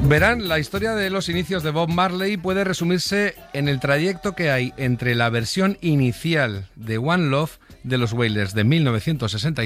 Verán, la historia de los inicios de Bob Marley puede resumirse en el trayecto que hay entre la versión inicial de One Love de los Wailers de 1963